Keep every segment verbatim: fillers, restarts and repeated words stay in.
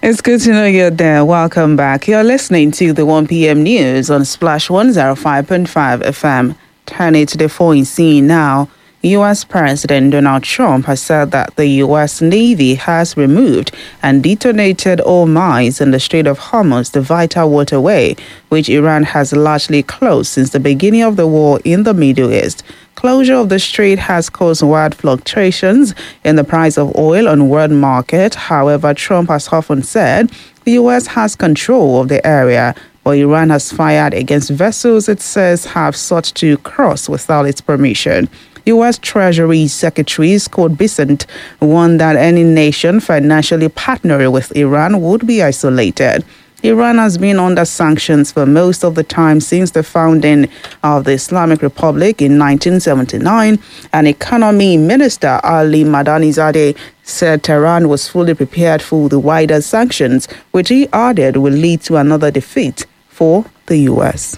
It's good to know you're there. Welcome back. You're listening to the one p.m. news on Splash one oh five point five F M. Turn it to the foreign scene now. U S. President Donald Trump has said that the U S. Navy has removed and detonated all mines in the Strait of Hormuz, the vital waterway, which Iran has largely closed since the beginning of the war in the Middle East. Closure of the strait has caused wide fluctuations in the price of oil on world market. However, Trump has often said the U S has control of the area, but Iran has fired against vessels it says have sought to cross without its permission. U S. Treasury Secretary Scott Bessent warned that any nation financially partnering with Iran would be isolated. Iran has been under sanctions for most of the time since the founding of the Islamic Republic in nineteen seventy-nine, and Economy Minister Ali Madanizadeh said Tehran was fully prepared for the wider sanctions, which he added will lead to another defeat for the U S.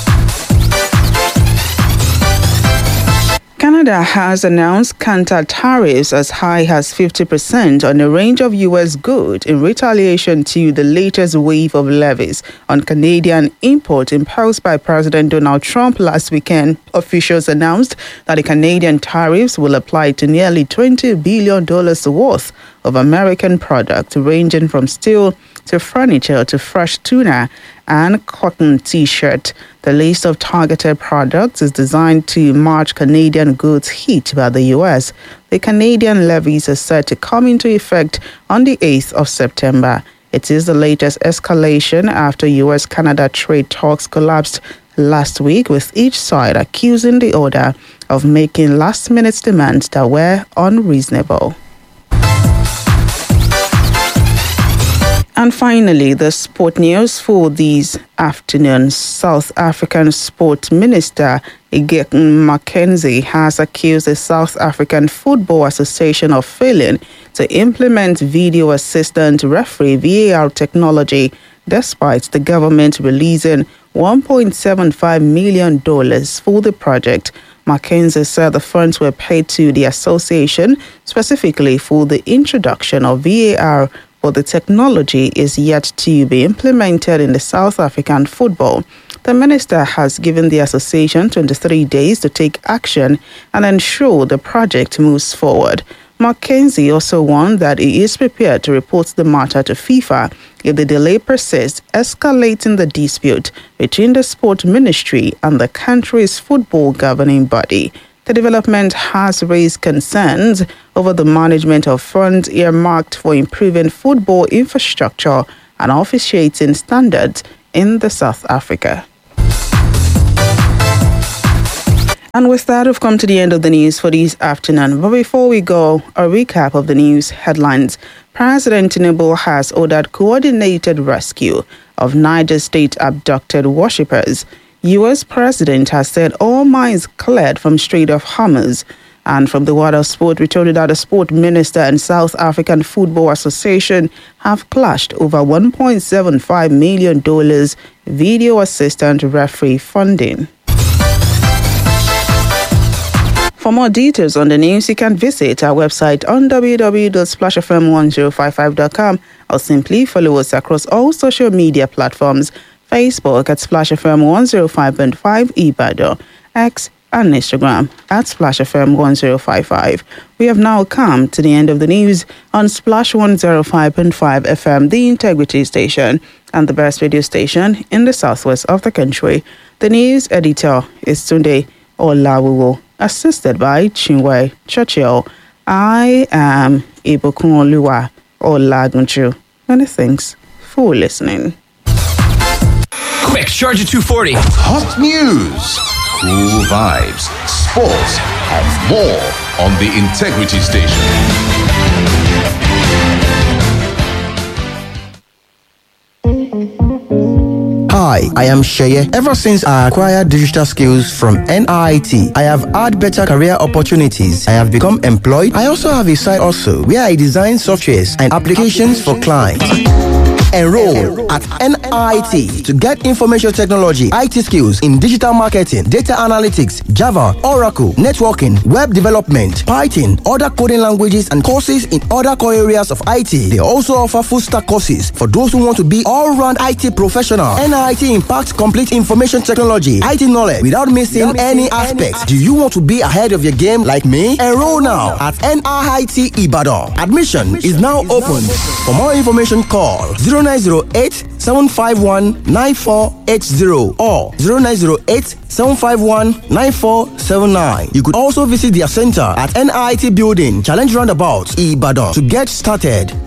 Canada has announced counter tariffs as high as fifty percent on a range of U S goods in retaliation to the latest wave of levies on Canadian import imposed by President Donald Trump last weekend. Officials announced that the Canadian tariffs will apply to nearly twenty billion dollars worth of American products, ranging from steel to furniture to fresh tuna and cotton t-shirt. The list of targeted products is designed to match Canadian goods hit by the U S. The Canadian levies are set to come into effect on the eighth of September. It is the latest escalation after U S-Canada trade talks collapsed last week, with each side accusing the other of making last-minute demands that were unreasonable. And finally, the sport news for this afternoon. South African Sport Minister Egerton McKenzie has accused the South African Football Association of failing to implement video assistant referee V A R technology, despite the government releasing one point seven five million dollars for the project. McKenzie said the funds were paid to the association specifically for the introduction of V A R, but the technology is yet to be implemented in the South African football. The minister has given the association twenty-three days to take action and ensure the project moves forward. McKenzie also warned that he is prepared to report the matter to FIFA if the delay persists, escalating the dispute between the sport ministry and the country's football governing body. The development has raised concerns over the management of funds earmarked for improving football infrastructure and officiating standards in the South Africa. And with that, we've come to the end of the news for this afternoon. But before we go, a recap of the news headlines. President Tinubu has ordered coordinated rescue of Niger State abducted worshippers. U S President has said all mines cleared from Strait of Hormuz. And from the world of sport, we told you that the sport minister and South African Football Association have clashed over one point seven five million dollars video assistant referee funding. For more details on the news, you can visit our website on w w w dot splash f m one oh five five dot com or simply follow us across all social media platforms. Facebook at Splash F M one oh five point five Ibadan, X and Instagram at Splash F M one oh five five. We have now come to the end of the news on Splash one oh five point five F M, the Integrity Station and the best radio station in the southwest of the country. The news editor is Tunde Olawiwo, assisted by Chinwe Churchill. I am Ibukun Olagunchu. Many thanks for listening. Quick, charge at two forty. Hot news, cool vibes, sports, and more on the Integrity Station. Hi, I am Sheye. Ever since I acquired digital skills from N I I T, I have had better career opportunities. I have become employed. I also have a side also where I design softwares and applications for clients. Enroll at N I T to get information technology, I T skills in digital marketing, data analytics, Java, Oracle, networking, web development, Python, other coding languages, and courses in other core areas of I T. They also offer full stack courses for those who want to be all-round I T professional. N I T impacts complete information technology, I T knowledge without missing without any aspects. Do you want to be ahead of your game like me? Enroll now at N I T Ibadan. Admission is now open. For more information, call zero nine zero eight, seven five one, nine four eight zero or zero nine zero eight, seven five one, nine four seven nine. You could also visit their center at N I T Building, Challenge Roundabout, Ibadan to get started.